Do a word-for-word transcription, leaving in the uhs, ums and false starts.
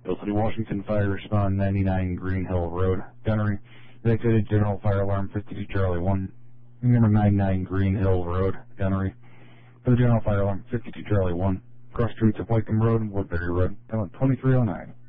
Hill City, Washington. Fire respond ninety-nine Green Hill Road, Gunnery. Activated General Fire Alarm fifty-two Charlie one. Number ninety-nine Green Hill Road, Gunnery. For the General Fire Alarm fifty-two Charlie one. Cross streets of Whitecomb Road and Woodbury Road. Twenty-three oh nine.